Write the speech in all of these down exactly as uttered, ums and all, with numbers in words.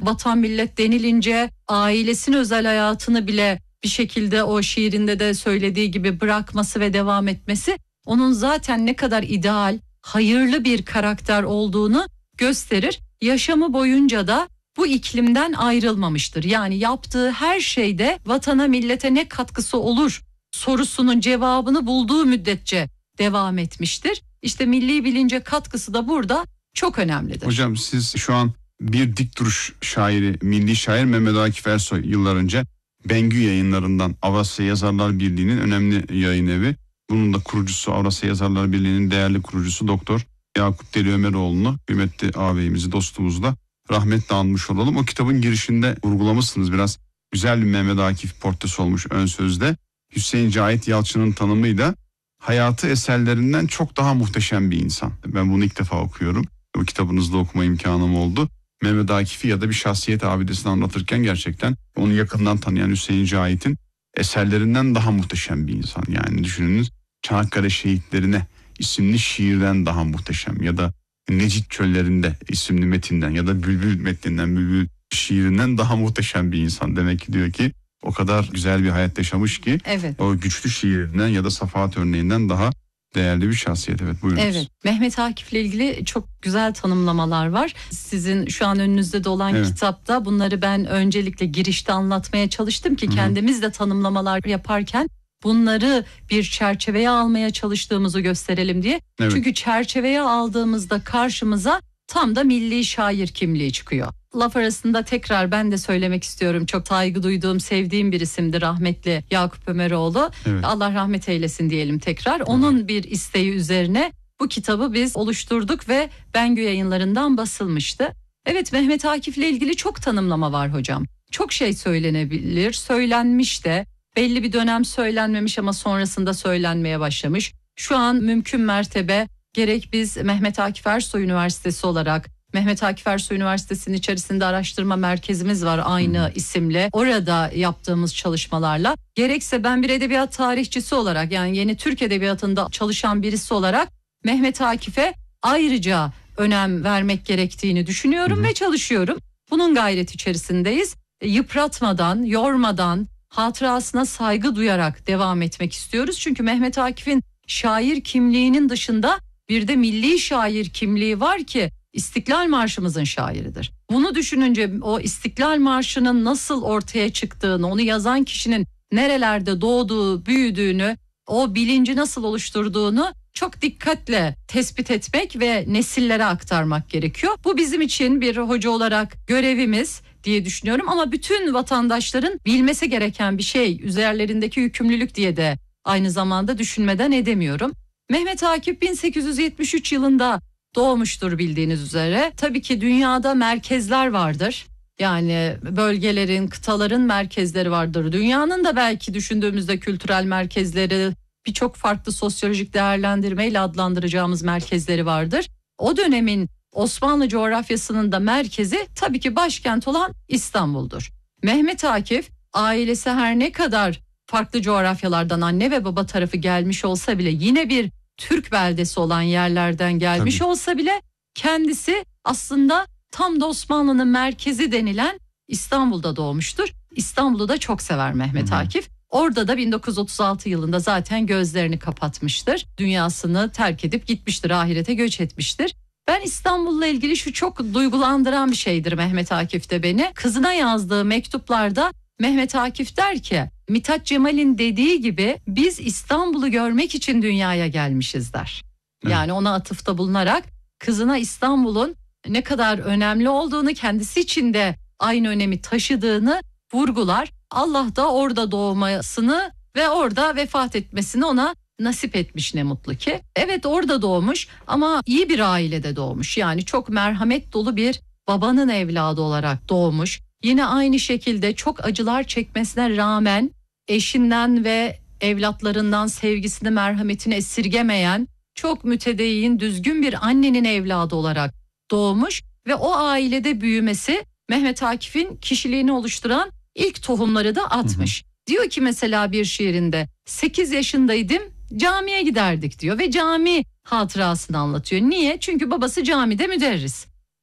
vatan millet denilince ailesinin özel hayatını bile bir şekilde o şiirinde de söylediği gibi bırakması ve devam etmesi onun zaten ne kadar ideal, hayırlı bir karakter olduğunu gösterir. Yaşamı boyunca da bu iklimden ayrılmamıştır. Yani yaptığı her şeyde vatana millete ne katkısı olur sorusunun cevabını bulduğu müddetçe devam etmiştir. İşte milli bilince katkısı da burada çok önemlidir. Hocam siz şu an bir dik duruş şairi, milli şair Mehmet Akif Ersoy yıllar önce Bengü Yayınları'ndan Avrasya Yazarlar Birliği'nin önemli yayın evi. Bunun da kurucusu, Avrasya Yazarlar Birliği'nin değerli kurucusu Doktor Yakup Deli Ömeroğlu'nu, kıymetli ağabeyimizi, dostumuzu da rahmetle anmış olalım. O kitabın girişinde vurgulamışsınız biraz. Güzel bir Mehmet Akif portresi olmuş ön sözde. Hüseyin Cahit Yalçın'ın tanımıyla hayatı eserlerinden çok daha muhteşem bir insan. Ben bunu ilk defa okuyorum. O kitabınızda okuma imkanım oldu. Mehmet Akif'i ya da bir şahsiyet abidesini anlatırken gerçekten onu yakından tanıyan Hüseyin Cahit'in eserlerinden daha muhteşem bir insan. Yani düşününüz, Çanakkale Şehitlerine isimli şiirden daha muhteşem ya da Necit Çöllerinde isimli metinden ya da Bülbül metninden, Bülbül şiirinden daha muhteşem bir insan. Demek ki diyor ki o kadar güzel bir hayat yaşamış ki evet. O güçlü şiirinden ya da Safahat örneğinden daha değerli bir şahsiyet. Evet, buyurunuz. Evet, Mehmet Akif'le ilgili çok güzel tanımlamalar var. Sizin şu an önünüzde de olan evet. kitapta bunları ben öncelikle girişte anlatmaya çalıştım ki Hı-hı. kendimiz de tanımlamalar yaparken bunları bir çerçeveye almaya çalıştığımızı gösterelim diye. Evet. Çünkü çerçeveye aldığımızda karşımıza tam da milli şair kimliği çıkıyor. Laf arasında tekrar ben de söylemek istiyorum. Çok saygı duyduğum, sevdiğim bir isimdi rahmetli Yakup Ömeroğlu. Evet. Allah rahmet eylesin diyelim tekrar. Onun evet. bir isteği üzerine bu kitabı biz oluşturduk ve Bengü Yayınları'ndan basılmıştı. Evet, Mehmet Akif'le ilgili çok tanımlama var hocam. Çok şey söylenebilir, söylenmiş de. Belli bir dönem söylenmemiş ama sonrasında söylenmeye başlamış. Şu an mümkün mertebe gerek biz Mehmet Akif Ersoy Üniversitesi olarak, Mehmet Akif Ersoy Üniversitesi'nin içerisinde araştırma merkezimiz var aynı hmm. isimle. Orada yaptığımız çalışmalarla, gerekse ben bir edebiyat tarihçisi olarak, yani yeni Türk edebiyatında çalışan birisi olarak Mehmet Akif'e ayrıca önem vermek gerektiğini düşünüyorum hmm. ve çalışıyorum. Bunun gayret içerisindeyiz. Yıpratmadan, yormadan, hatırasına saygı duyarak devam etmek istiyoruz. Çünkü Mehmet Akif'in şair kimliğinin dışında bir de milli şair kimliği var ki İstiklal Marşımızın şairidir. Bunu düşününce o İstiklal Marşı'nın nasıl ortaya çıktığını, onu yazan kişinin nerelerde doğduğu, büyüdüğünü, o bilinci nasıl oluşturduğunu çok dikkatle tespit etmek ve nesillere aktarmak gerekiyor. Bu bizim için bir hoca olarak görevimiz diye düşünüyorum ama bütün vatandaşların bilmesi gereken bir şey, üzerlerindeki yükümlülük diye de aynı zamanda düşünmeden edemiyorum. Mehmet Akif bin sekiz yüz yetmiş üç yılında doğmuştur bildiğiniz üzere. Tabii ki dünyada merkezler vardır. Yani bölgelerin, kıtaların merkezleri vardır. Dünyanın da belki düşündüğümüzde kültürel merkezleri, birçok farklı sosyolojik değerlendirmeyle adlandıracağımız merkezleri vardır. O dönemin Osmanlı coğrafyasının da merkezi tabii ki başkent olan İstanbul'dur. Mehmet Akif ailesi her ne kadar farklı coğrafyalardan anne ve baba tarafı gelmiş olsa bile, yine bir Türk beldesi olan yerlerden gelmiş tabii. olsa bile kendisi aslında tam da Osmanlı'nın merkezi denilen İstanbul'da doğmuştur. İstanbul'u da çok sever Mehmet Hı-hı. Akif. Orada da bin dokuz yüz otuz altı yılında zaten gözlerini kapatmıştır. Dünyasını terk edip gitmiştir, ahirete göç etmiştir. Ben İstanbul'la ilgili şu çok duygulandıran bir şeydir Mehmet Akif'te beni. Kızına yazdığı mektuplarda Mehmet Akif der ki, Mithat Cemal'in dediği gibi biz İstanbul'u görmek için dünyaya gelmişiz der. Yani ona atıfta bulunarak kızına İstanbul'un ne kadar önemli olduğunu, kendisi için de aynı önemi taşıdığını vurgular. Allah da orada doğmasını ve orada vefat etmesini ona nasip etmiş ne mutlu ki. Evet, orada doğmuş ama iyi bir ailede doğmuş. Yani çok merhamet dolu bir babanın evladı olarak doğmuş. Yine aynı şekilde çok acılar çekmesine rağmen eşinden ve evlatlarından sevgisini, merhametini esirgemeyen çok mütedeyyin, düzgün bir annenin evladı olarak doğmuş ve o ailede büyümesi Mehmet Akif'in kişiliğini oluşturan ilk tohumları da atmış. Hı hı. Diyor ki mesela bir şiirinde, sekiz yaşındaydım, camiye giderdik diyor ve cami hatırasını anlatıyor. Niye? Çünkü babası camide müderris.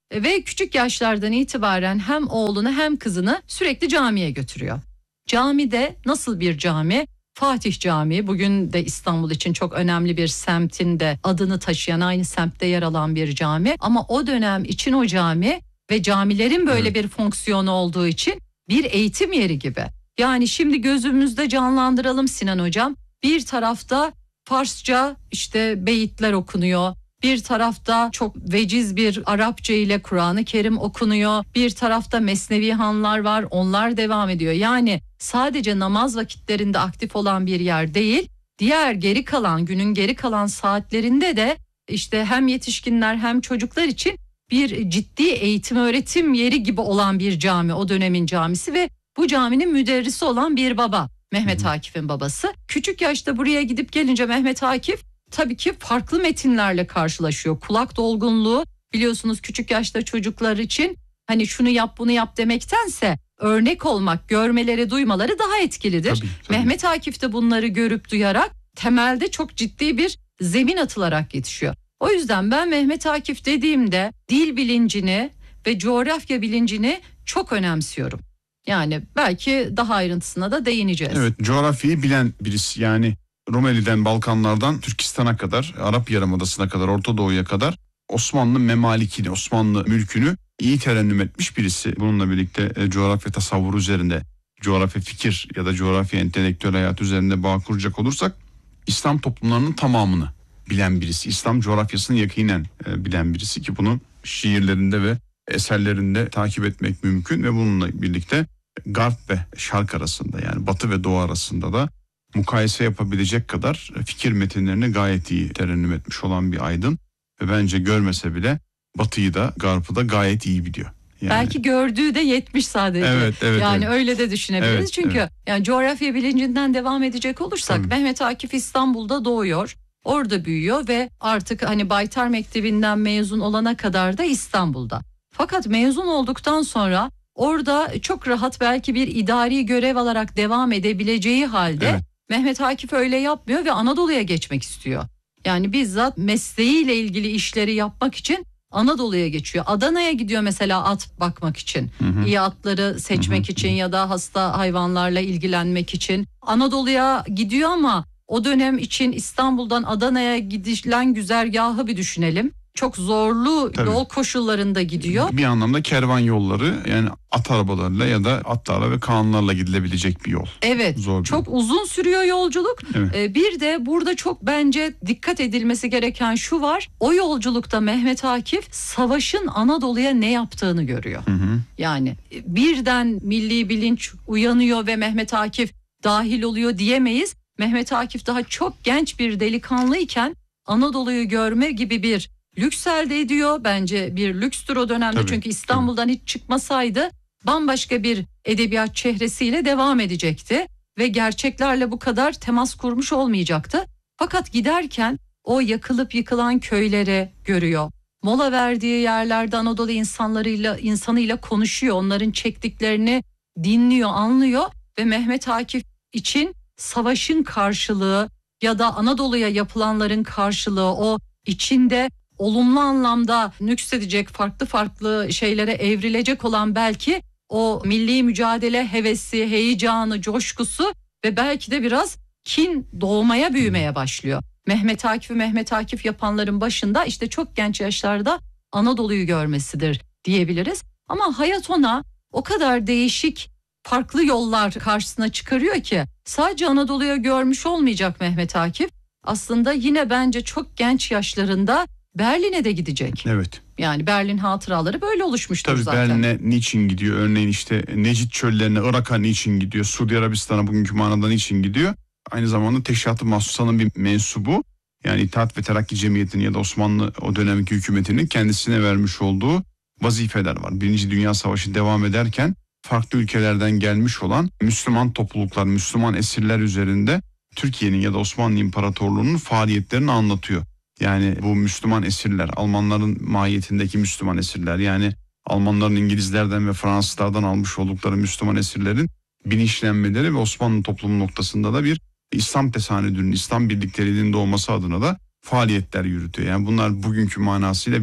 ve küçük yaşlardan itibaren hem oğlunu hem kızını sürekli camiye götürüyor. Camide nasıl bir cami? Fatih Camii, bugün de İstanbul için çok önemli bir semtin de adını taşıyan, aynı semtte yer alan bir cami. Ama o dönem için o cami ve camilerin böyle evet. bir fonksiyonu olduğu için bir eğitim yeri gibi. Yani şimdi gözümüzde canlandıralım Sinan Hocam. Bir tarafta Farsça işte beyitler okunuyor. Bir tarafta çok veciz bir Arapça ile Kur'an-ı Kerim okunuyor. Bir tarafta mesnevihanlar var, onlar devam ediyor. Yani sadece namaz vakitlerinde aktif olan bir yer değil, diğer geri kalan, günün geri kalan saatlerinde de işte hem yetişkinler hem çocuklar için bir ciddi eğitim öğretim yeri gibi olan bir cami, o dönemin camisi ve bu caminin müderrisi olan bir baba, Mehmet Akif'in babası. Küçük yaşta buraya gidip gelince Mehmet Akif tabii ki farklı metinlerle karşılaşıyor. Kulak dolgunluğu, biliyorsunuz küçük yaşta çocuklar için hani şunu yap bunu yap demektense örnek olmak, görmeleri, duymaları daha etkilidir. Tabii, tabii. Mehmet Akif de bunları görüp duyarak temelde çok ciddi bir zemin atılarak yetişiyor. O yüzden ben Mehmet Akif dediğimde dil bilincini ve coğrafya bilincini çok önemsiyorum. Yani belki daha ayrıntısına da değineceğiz. Evet, coğrafyayı bilen birisi, yani Rumeli'den Balkanlardan Türkistan'a kadar, Arap Yarımadası'na kadar, Orta Doğu'ya kadar Osmanlı memalikini, Osmanlı mülkünü iyi terennüm etmiş birisi. Bununla birlikte e, coğrafya tasavvuru üzerinde, coğrafya fikir ya da coğrafya entelektüel hayat üzerinde bağ kuracak olursak İslam toplumlarının tamamını bilen birisi. İslam coğrafyasını yakinen e, bilen birisi ki bunu şiirlerinde ve eserlerinde takip etmek mümkün ve bununla birlikte Garp ve Şark arasında, yani Batı ve Doğu arasında da mukayese yapabilecek kadar fikir metinlerini gayet iyi terennüm etmiş olan bir aydın ve bence görmese bile Batı'yı da Garp'ı da gayet iyi biliyor. Yani. Belki gördüğü de yetmiş sadece. Evet, evet, yani evet. öyle de düşünebiliriz. Evet, Çünkü evet. yani coğrafya bilincinden devam edecek olursak Tabii. Mehmet Akif İstanbul'da doğuyor. Orada büyüyor ve artık hani Baytar Mektebi'nden mezun olana kadar da İstanbul'da. Fakat mezun olduktan sonra orada çok rahat belki bir idari görev alarak devam edebileceği halde evet. Mehmet Akif öyle yapmıyor ve Anadolu'ya geçmek istiyor. Yani bizzat mesleğiyle ilgili işleri yapmak için Anadolu'ya geçiyor. Adana'ya gidiyor mesela at bakmak için. Hı hı. İyi atları seçmek hı hı. için ya da hasta hayvanlarla ilgilenmek için. Anadolu'ya gidiyor ama o dönem için İstanbul'dan Adana'ya gidilen güzergahı bir düşünelim. Çok zorlu Tabii. yol koşullarında gidiyor. Bir anlamda kervan yolları, yani at arabalarıyla ya da atlarla ve kağanlarla gidilebilecek bir yol. Evet, Zor çok yol. uzun sürüyor yolculuk. Evet. Ee, bir de burada çok bence dikkat edilmesi gereken şu var. O yolculukta Mehmet Akif savaşın Anadolu'ya ne yaptığını görüyor. Hı hı. Yani birden milli bilinç uyanıyor ve Mehmet Akif dahil oluyor diyemeyiz. Mehmet Akif daha çok genç bir delikanlıyken Anadolu'yu görme gibi bir lüks elde ediyor. Bence bir lükstür o dönemde. Tabii, çünkü İstanbul'dan tabii. hiç çıkmasaydı bambaşka bir edebiyat çehresiyle devam edecekti. Ve gerçeklerle bu kadar temas kurmuş olmayacaktı. Fakat giderken o yakılıp yıkılan köyleri görüyor. Mola verdiği yerlerde Anadolu insanlarıyla insanıyla konuşuyor. Onların çektiklerini dinliyor, anlıyor. Ve Mehmet Akif için savaşın karşılığı ya da Anadolu'ya yapılanların karşılığı, o içinde olumlu anlamda nüksedecek, farklı farklı şeylere evrilecek olan belki o milli mücadele hevesi, heyecanı, coşkusu ve belki de biraz kin doğmaya, büyümeye başlıyor. Mehmet Akif'i Mehmet Akif yapanların başında işte çok genç yaşlarda Anadolu'yu görmesidir diyebiliriz. Ama hayat ona o kadar değişik, farklı yollar karşısına çıkarıyor ki sadece Anadolu'ya görmüş olmayacak Mehmet Akif. Aslında yine bence çok genç yaşlarında Berlin'e de gidecek. Evet. Yani Berlin hatıraları böyle oluşmuştur Tabii zaten. Berlin'e niçin gidiyor? Örneğin işte Necit çöllerine, Irak'a niçin gidiyor? Suudi Arabistan'a bugünkü manada niçin gidiyor? Aynı zamanda Teşkilat-ı Mahsusa'nın bir mensubu. Yani İttihat ve Terakki Cemiyeti'nin ya da Osmanlı o dönemki hükümetinin kendisine vermiş olduğu vazifeler var. Birinci Dünya Savaşı devam ederken farklı ülkelerden gelmiş olan Müslüman topluluklar, Müslüman esirler üzerinde Türkiye'nin ya da Osmanlı İmparatorluğu'nun faaliyetlerini anlatıyor. Yani bu Müslüman esirler, Almanların mahiyetindeki Müslüman esirler, yani Almanların İngilizlerden ve Fransızlardan almış oldukları Müslüman esirlerin bilinçlenmeleri ve Osmanlı toplumu noktasında da bir İslam tesanüdünün, İslam birlikteliğinin doğması adına da faaliyetler yürütüyor. Yani bunlar bugünkü manasıyla bir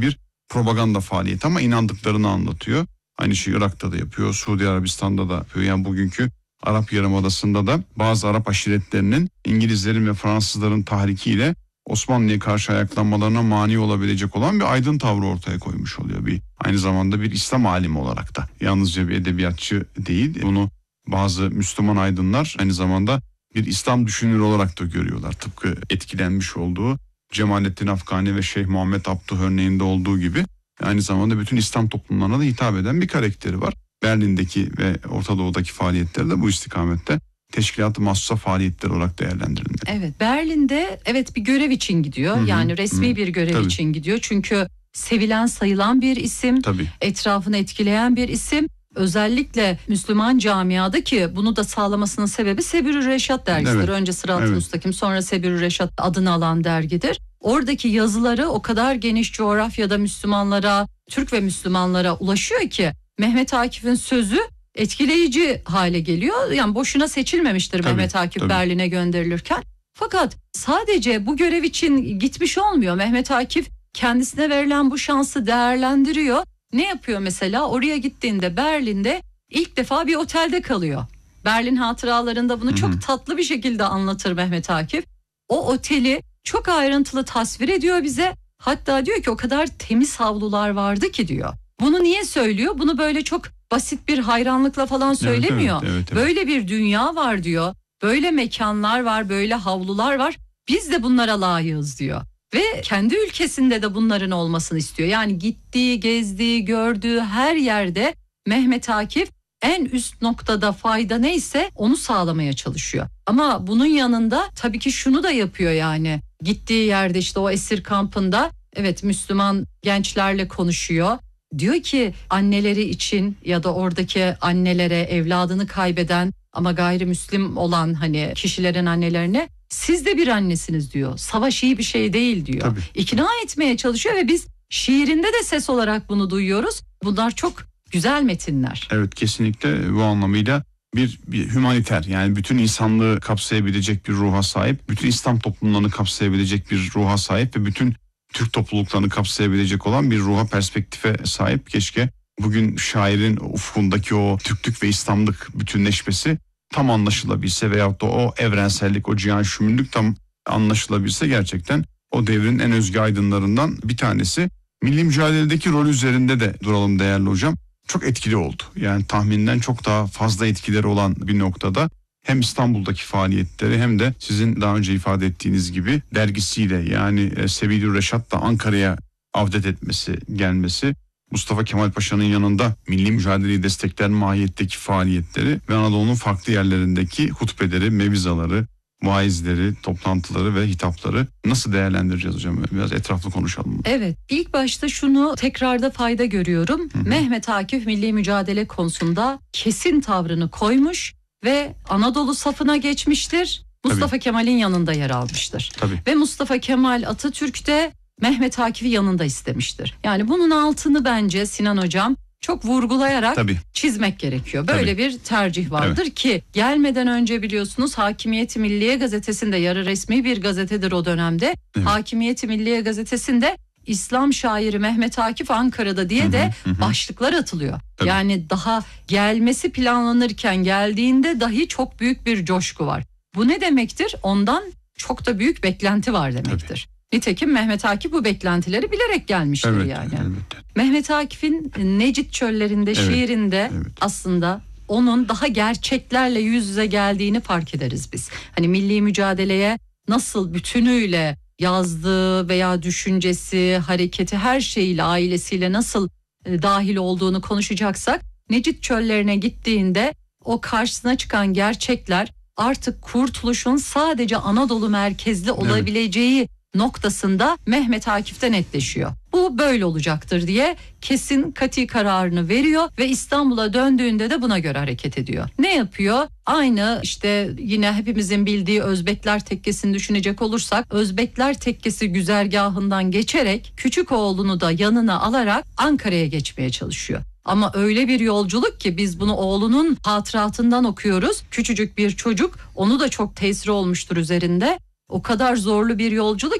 propaganda faaliyeti ama inandıklarını anlatıyor. Aynı şeyi Irak'ta da yapıyor, Suudi Arabistan'da da yapıyor. Yani bugünkü Arap Yarımadası'nda da bazı Arap aşiretlerinin İngilizlerin ve Fransızların tahrikiyle Osmanlı'ya karşı ayaklanmalarına mani olabilecek olan bir aydın tavrı ortaya koymuş oluyor. Bir aynı zamanda bir İslam alimi olarak da, yalnızca bir edebiyatçı değil. Bunu bazı Müslüman aydınlar aynı zamanda bir İslam düşünür olarak da görüyorlar. Tıpkı etkilenmiş olduğu Cemalettin Afgani ve Şeyh Muhammed Abduh örneğinde olduğu gibi aynı zamanda bütün İslam toplumlarına da hitap eden bir karakteri var. Berlin'deki ve Orta Doğu'daki faaliyetleri de bu istikamette teşkilat-ı mahsusa faaliyetleri olarak değerlendirilmeli. Evet, Berlin'de evet bir görev için gidiyor. Hı hı, yani resmi hı. bir görev Tabii. için gidiyor. Çünkü sevilen sayılan bir isim, Tabii. etrafını etkileyen bir isim. Özellikle Müslüman camiada, ki bunu da sağlamasının sebebi Sebir-ü Reşat dergisidir. Evet. Önce Sırat-ı evet. Müstakim, sonra Sebir-ü Reşat adını alan dergidir. Oradaki yazıları o kadar geniş coğrafyada Müslümanlara, Türk ve Müslümanlara ulaşıyor ki Mehmet Akif'in sözü etkileyici hale geliyor. Yani boşuna seçilmemiştir tabii, Mehmet Akif tabii. Berlin'e gönderilirken. Fakat sadece bu görev için gitmiş olmuyor. Mehmet Akif kendisine verilen bu şansı değerlendiriyor. Ne yapıyor mesela? Oraya gittiğinde Berlin'de ilk defa bir otelde kalıyor. Berlin hatıralarında bunu Hı-hı. çok tatlı bir şekilde anlatır Mehmet Akif. O oteli çok ayrıntılı tasvir ediyor bize. Hatta diyor ki o kadar temiz havlular vardı ki diyor. Bunu niye söylüyor? Bunu böyle çok basit bir hayranlıkla falan söylemiyor. Evet, evet, evet, evet. Böyle bir dünya var diyor. Böyle mekanlar var, böyle havlular var. Biz de bunlara layığız diyor. Ve kendi ülkesinde de bunların olmasını istiyor. Yani gittiği, gezdiği, gördüğü her yerde Mehmet Akif en üst noktada fayda neyse onu sağlamaya çalışıyor. Ama bunun yanında tabii ki şunu da yapıyor yani. Gittiği yerde işte o esir kampında evet Müslüman gençlerle konuşuyor. Diyor ki anneleri için ya da oradaki annelere, evladını kaybeden ama gayrimüslim olan hani kişilerin annelerine, siz de bir annesiniz diyor. Savaş iyi bir şey değil diyor. Tabii. İkna etmeye çalışıyor ve biz şiirinde de ses olarak bunu duyuyoruz. Bunlar çok güzel metinler. Evet, kesinlikle bu anlamıyla bir, bir hümaniter, yani bütün insanlığı kapsayabilecek bir ruha sahip, bütün İslam toplumlarını kapsayabilecek bir ruha sahip ve bütün Türk topluluklarını kapsayabilecek olan bir ruha, perspektife sahip. Keşke bugün şairin ufkundaki o Türklük ve İslamlık bütünleşmesi tam anlaşılabilse veyahut da o evrensellik, o cihan şümüllük tam anlaşılabilse, gerçekten o devrin en özgü aydınlarından bir tanesi. Milli mücadeledeki rol üzerinde de duralım değerli hocam. Çok etkili oldu. Yani tahminden çok daha fazla etkileri olan bir noktada hem İstanbul'daki faaliyetleri hem de sizin daha önce ifade ettiğiniz gibi dergisiyle, yani Sebil-i Reşat'la Ankara'ya avdet etmesi, gelmesi, Mustafa Kemal Paşa'nın yanında milli mücadeleyi destekler mahiyetteki faaliyetleri ve Anadolu'nun farklı yerlerindeki hutbeleri, mevizaları, vaizleri, toplantıları ve hitapları nasıl değerlendireceğiz hocam? Biraz etraflı konuşalım. Evet, ilk başta şunu tekrarda fayda görüyorum. Hı hı. Mehmet Akif milli mücadele konusunda kesin tavrını koymuş ve Anadolu safına geçmiştir. Mustafa Tabii. Kemal'in yanında yer almıştır. Tabii. Ve Mustafa Kemal Atatürk de Mehmet Akif'i yanında istemiştir. Yani bunun altını bence Sinan Hocam çok vurgulayarak Tabii. çizmek gerekiyor. Böyle Tabii. bir tercih vardır evet. ki gelmeden önce biliyorsunuz Hakimiyet-i Milliye gazetesinde, yarı resmi bir gazetedir o dönemde. Evet. Hakimiyet-i Milliye gazetesinde İslam şairi Mehmet Akif Ankara'da diye de hı hı. başlıklar atılıyor. Tabii. Yani daha gelmesi planlanırken, geldiğinde dahi çok büyük bir coşku var. Bu ne demektir? Ondan çok da büyük beklenti var demektir. Tabii. Nitekim Mehmet Akif bu beklentileri bilerek gelmiştir evet, yani. Evet. Mehmet Akif'in Necit Çöllerinde evet, şiirinde evet. aslında onun daha gerçeklerle yüz yüze geldiğini fark ederiz biz. Hani milli mücadeleye nasıl bütünüyle yazdığı veya düşüncesi, hareketi, her şeyiyle, ailesiyle nasıl e, dahil olduğunu konuşacaksak, Necit Çöllerine gittiğinde o karşısına çıkan gerçekler artık kurtuluşun sadece Anadolu merkezli olabileceği evet. noktasında Mehmet Akif'te netleşiyor. Bu böyle olacaktır diye kesin kati kararını veriyor ve İstanbul'a döndüğünde de buna göre hareket ediyor. Ne yapıyor? Aynı işte yine hepimizin bildiği Özbekler Tekkesi'ni düşünecek olursak, Özbekler Tekkesi güzergahından geçerek küçük oğlunu da yanına alarak Ankara'ya geçmeye çalışıyor. Ama öyle bir yolculuk ki biz bunu oğlunun hatıratından okuyoruz. Küçücük bir çocuk, onu da çok tesiri olmuştur üzerinde. O kadar zorlu bir yolculuk ki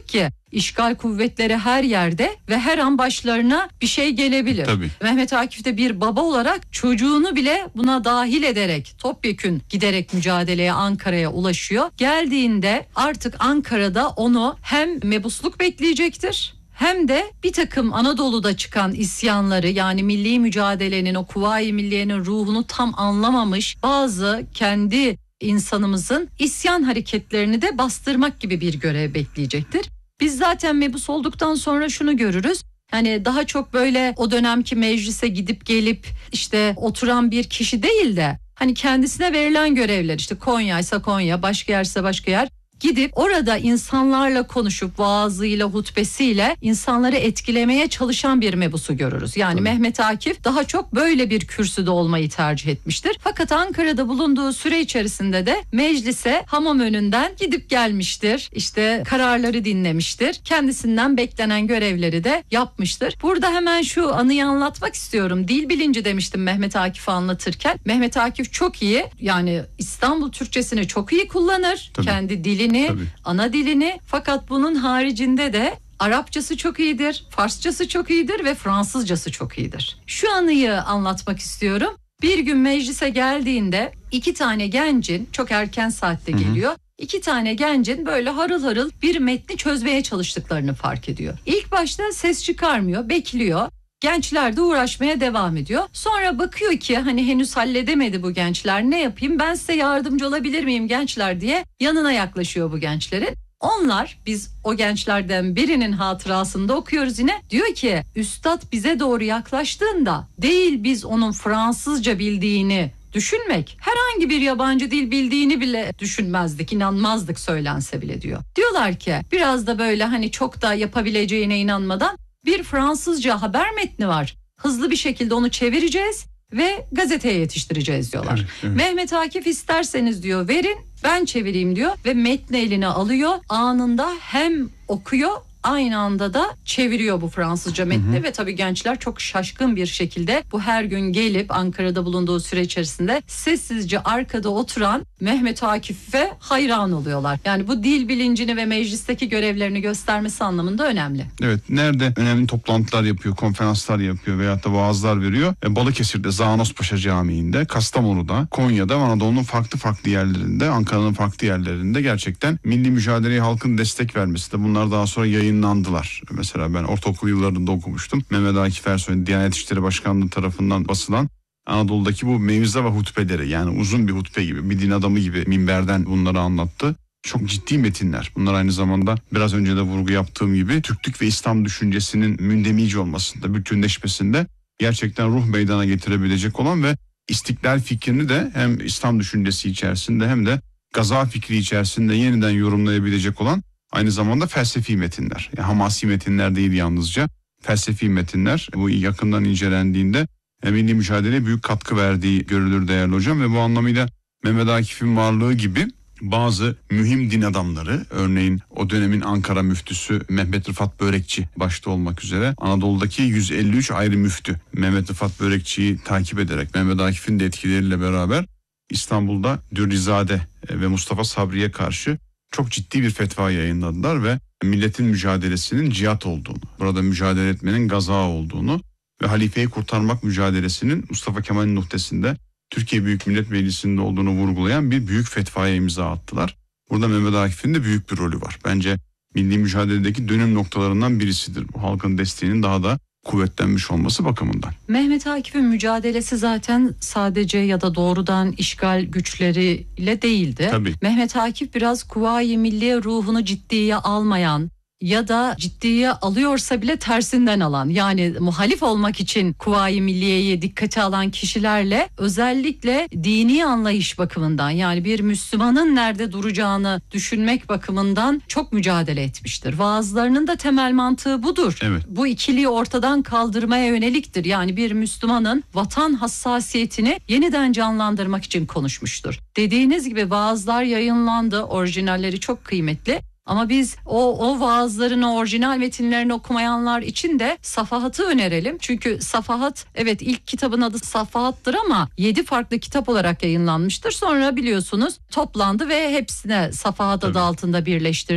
İşgal kuvvetleri her yerde ve her an başlarına bir şey gelebilir. Tabii. Mehmet Akif de bir baba olarak çocuğunu bile buna dahil ederek topyekün giderek mücadeleye Ankara'ya ulaşıyor. Geldiğinde artık Ankara'da onu hem mebusluk bekleyecektir, hem de bir takım Anadolu'da çıkan isyanları, yani milli mücadelenin, o Kuvayi Milliye'nin ruhunu tam anlamamış bazı kendi insanımızın isyan hareketlerini de bastırmak gibi bir görev bekleyecektir. Biz zaten mebus olduktan sonra şunu görürüz. Hani daha çok böyle o dönemki meclise gidip gelip işte oturan bir kişi değil de hani kendisine verilen görevler, işte Konya ise Konya, başka yerse başka yer, gidip orada insanlarla konuşup vaazıyla, hutbesiyle insanları etkilemeye çalışan bir mebusu görürüz. Yani Tabii. Mehmet Akif daha çok böyle bir kürsüde olmayı tercih etmiştir. Fakat Ankara'da bulunduğu süre içerisinde de meclise hamam önünden gidip gelmiştir. İşte kararları dinlemiştir. Kendisinden beklenen görevleri de yapmıştır. Burada hemen şu anıyı anlatmak istiyorum. Dil bilinci demiştim Mehmet Akif'i anlatırken. Mehmet Akif çok iyi, yani İstanbul Türkçesini çok iyi kullanır. Tabii. Kendi dili Tabii. ana dilini, fakat bunun haricinde de Arapçası çok iyidir, Farsçası çok iyidir ve Fransızcası çok iyidir. Şu anıyı anlatmak istiyorum. Bir gün meclise geldiğinde iki tane gencin, çok erken saatte geliyor, Hı-hı. iki tane gencin böyle harıl harıl bir metni çözmeye çalıştıklarını fark ediyor. İlk başta ses çıkarmıyor, bekliyor. Gençler de uğraşmaya devam ediyor. Sonra bakıyor ki hani henüz halledemedi bu gençler. Ne yapayım, ben size yardımcı olabilir miyim gençler diye yanına yaklaşıyor bu gençlerin. Onlar, biz o gençlerden birinin hatırasında okuyoruz yine. Diyor ki üstad bize doğru yaklaştığında değil biz onun Fransızca bildiğini düşünmek, herhangi bir yabancı dil bildiğini bile düşünmezdik, inanmazdık söylense bile diyor. Diyorlar ki biraz da böyle hani çok da yapabileceğine inanmadan, bir Fransızca haber metni var. Hızlı bir şekilde onu çevireceğiz ve gazeteye yetiştireceğiz diyorlar. Evet, evet. Mehmet Akif isterseniz diyor verin, ben çevireyim diyor ve metni eline alıyor. Anında hem okuyor, aynı anda da çeviriyor bu Fransızca metni. Hı hı. Ve tabii gençler çok şaşkın bir şekilde bu her gün gelip Ankara'da bulunduğu süre içerisinde sessizce arkada oturan Mehmet Akif'e hayran oluyorlar. Yani bu dil bilincini ve meclisteki görevlerini göstermesi anlamında önemli. Evet, nerede önemli toplantılar yapıyor, konferanslar yapıyor veyahut da vaazlar veriyor. E, Balıkesir'de, Zağnospaşa Camii'nde, Kastamonu'da, Konya'da, Anadolu'nun farklı farklı yerlerinde, Ankara'nın farklı yerlerinde gerçekten milli mücadeleye halkın destek vermesi de, bunlar daha sonra yayın yayınlandılar. Mesela ben ortaokul yıllarında okumuştum. Mehmet Akif Ersoy'un Diyanet İşleri Başkanlığı tarafından basılan Anadolu'daki bu mevize ve hutbeleri, yani uzun bir hutbe gibi, bir din adamı gibi minberden bunları anlattı. Çok ciddi metinler. Bunlar aynı zamanda biraz önce de vurgu yaptığım gibi Türklük ve İslam düşüncesinin mündemici olmasında, bütünleşmesinde gerçekten ruh meydana getirebilecek olan ve istiklal fikrini de hem İslam düşüncesi içerisinde hem de gaza fikri içerisinde yeniden yorumlayabilecek olan aynı zamanda felsefi metinler. Yani hamasi metinler değil yalnızca. Felsefi metinler bu yakından incelendiğinde milli mücadeleye büyük katkı verdiği görülür değerli hocam. Ve bu anlamıyla Mehmet Akif'in varlığı gibi bazı mühim din adamları, örneğin o dönemin Ankara müftüsü Mehmet Rıfat Börekçi başta olmak üzere Anadolu'daki yüz elli üç ayrı müftü Mehmet Rıfat Börekçi'yi takip ederek Mehmet Akif'in de etkileriyle beraber İstanbul'da Dürrizade ve Mustafa Sabri'ye karşı çok ciddi bir fetva yayınladılar ve milletin mücadelesinin cihat olduğunu, burada mücadele etmenin gaza olduğunu ve halifeyi kurtarmak mücadelesinin Mustafa Kemal'in nuhtesinde Türkiye Büyük Millet Meclisi'nde olduğunu vurgulayan bir büyük fetvaya imza attılar. Burada Mehmet Akif'in de büyük bir rolü var. Bence milli mücadeledeki dönüm noktalarından birisidir. Bu halkın desteğinin daha da kuvvetlenmiş olması bakımından. Mehmet Akif'in mücadelesi zaten sadece ya da doğrudan işgal güçleriyle değildi. Tabii. Mehmet Akif biraz Kuvayi Milliye ruhunu ciddiye almayan ya da ciddiye alıyorsa bile tersinden alan, yani muhalif olmak için Kuvayi Milliye'yi dikkate alan kişilerle özellikle dini anlayış bakımından, yani bir Müslümanın nerede duracağını düşünmek bakımından çok mücadele etmiştir. Vaazlarının da temel mantığı budur. Evet. Bu ikiliyi ortadan kaldırmaya yöneliktir. Yani bir Müslümanın vatan hassasiyetini yeniden canlandırmak için konuşmuştur. Dediğiniz gibi vaazlar yayınlandı, orijinalleri çok kıymetli. Ama biz o, o vaazların o orijinal metinlerini okumayanlar için de Safahat'ı önerelim. Çünkü Safahat, evet ilk kitabın adı Safahat'tır ama yedi farklı kitap olarak yayınlanmıştır. Sonra biliyorsunuz toplandı ve hepsine Safahat adı altında birleştirdik.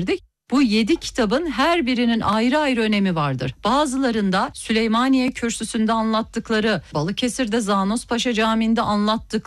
Bu yedi kitabın her birinin ayrı ayrı önemi vardır. Bazılarında Süleymaniye Kürsüsü'nde anlattıkları, Balıkesir'de Zanos Paşa Camii'nde anlattıkları